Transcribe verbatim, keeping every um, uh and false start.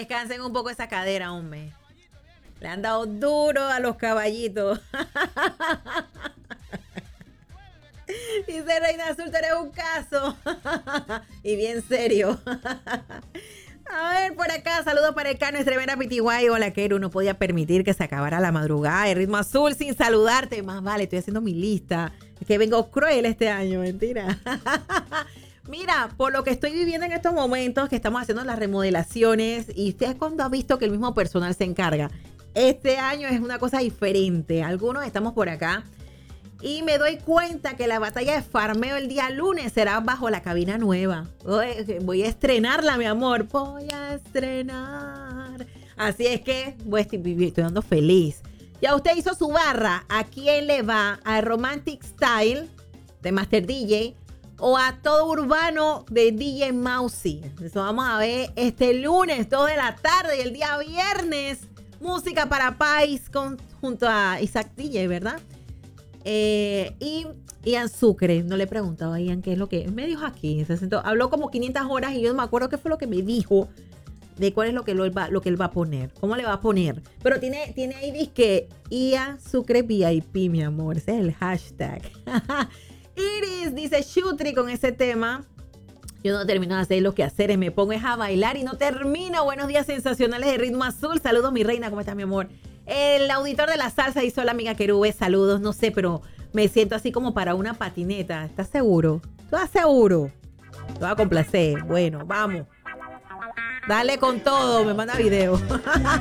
descansen un poco esa cadera, hombre. Le han dado duro a los caballitos. Dice Reina Azul, tú eres un caso. Y bien serio. A ver, por acá, saludos para el Cano, es tremenda pitiguay. Hola, Keru, no podía permitir que se acabara la madrugada de Ritmo Azul sin saludarte. Más vale, estoy haciendo mi lista. Es que vengo cruel este año, mentira. Mira, por lo que estoy viviendo en estos momentos, que estamos haciendo las remodelaciones, y usted es cuando ha visto que el mismo personal se encarga. Este año es una cosa diferente. Algunos estamos por acá. Y me doy cuenta que la batalla de farmeo el día lunes será bajo la cabina nueva. Voy a estrenarla, mi amor. Voy a estrenar. Así es que voy, estoy, estoy dando feliz. Ya usted hizo su barra. ¿A quién le va? ¿A Romantic Style de Master D J o a Todo Urbano de D J Mousy? Eso vamos a ver este lunes, dos de la tarde, y el día viernes. Música para Pais con, junto a Isaac D J, ¿verdad? Eh, y Ian Sucre, no le he preguntado a Ian qué es lo que me dijo aquí. Se sentó, habló como quinientas horas y yo no me acuerdo qué fue lo que me dijo de cuál es lo que, lo, va, lo que él va a poner, cómo le va a poner. Pero tiene, tiene ahí disque Ian Sucre V I P, mi amor. Ese es el hashtag. Iris dice Shutri con ese tema. Yo no termino de hacer lo que hacer, me pongo es a bailar y no termino. Buenos días sensacionales de Ritmo Azul. Saludos, mi reina, ¿cómo estás, mi amor? El auditor de la salsa hizo la amiga Querube, saludos, no sé, pero me siento así como para una patineta. ¿Estás seguro? ¿Tú estás seguro? Te voy a complacer. Bueno, vamos. Dale con todo, me manda video.